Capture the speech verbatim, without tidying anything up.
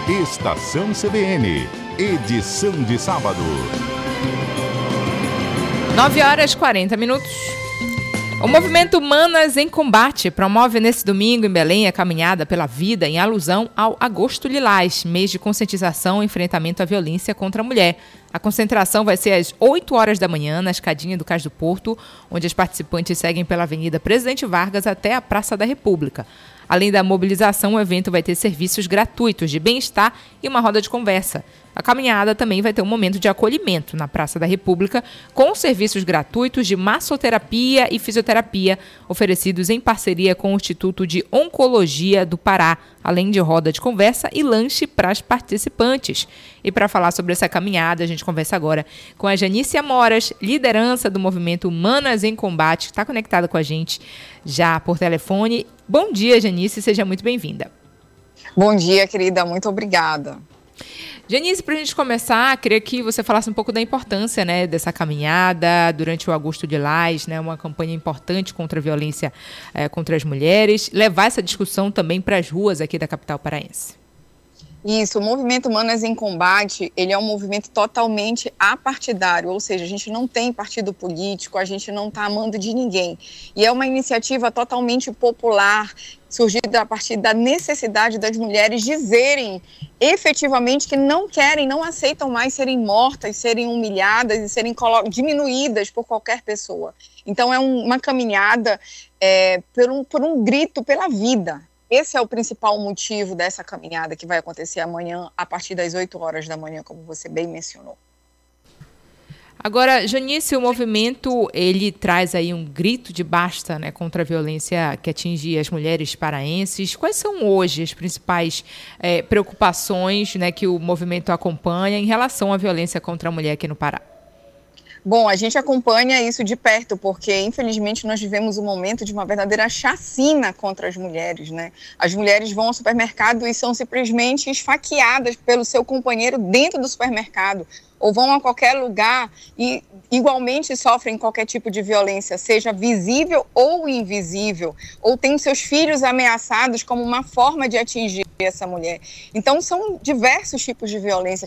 Estação C B N, edição de sábado. nove horas e quarenta minutos. O movimento Manas em Combate promove nesse domingo em Belém a caminhada pela vida em alusão ao Agosto Lilás, mês de conscientização e enfrentamento à violência contra a mulher. A concentração vai ser às oito horas da manhã na escadinha do Cais do Porto, onde as participantes seguem pela Avenida Presidente Vargas até a Praça da República. Além da mobilização, o evento vai ter serviços gratuitos de bem-estar e uma roda de conversa. A caminhada também vai ter um momento de acolhimento na Praça da República, com serviços gratuitos de massoterapia e fisioterapia, oferecidos em parceria com o Instituto de Oncologia do Pará, além de roda de conversa e lanche para as participantes. E para falar sobre essa caminhada, a gente conversa agora com a Janice Amoras, liderança do movimento Manas em Combate, que está conectada com a gente já por telefone. Bom dia, Janice, seja muito bem-vinda. Bom dia, querida, muito obrigada. Janice, para a gente começar, queria que você falasse um pouco da importância, né, dessa caminhada durante o Agosto Lilás, né, uma campanha importante contra a violência é, contra as mulheres, levar essa discussão também para as ruas aqui da capital paraense. Isso, o movimento Manas em Combate, ele é um movimento totalmente apartidário, ou seja, a gente não tem partido político, a gente não está amando de ninguém. E é uma iniciativa totalmente popular, surgida a partir da necessidade das mulheres dizerem efetivamente que não querem, não aceitam mais serem mortas, serem humilhadas e serem diminuídas por qualquer pessoa. Então é um, uma caminhada é, por, um, por um grito pela vida. Esse é o principal motivo dessa caminhada que vai acontecer amanhã, a partir das oito horas da manhã, como você bem mencionou. Agora, Janice, o movimento, ele traz aí um grito de basta, né, contra a violência que atinge as mulheres paraenses. Quais são hoje as principais é, preocupações, né, que o movimento acompanha em relação à violência contra a mulher aqui no Pará? Bom, a gente acompanha isso de perto, porque infelizmente nós vivemos um momento de uma verdadeira chacina contra as mulheres, né? As mulheres vão ao supermercado e são simplesmente esfaqueadas pelo seu companheiro dentro do supermercado, ou vão a qualquer lugar e igualmente sofrem qualquer tipo de violência, seja visível ou invisível, ou têm seus filhos ameaçados como uma forma de atingir essa mulher. Então são diversos tipos de violência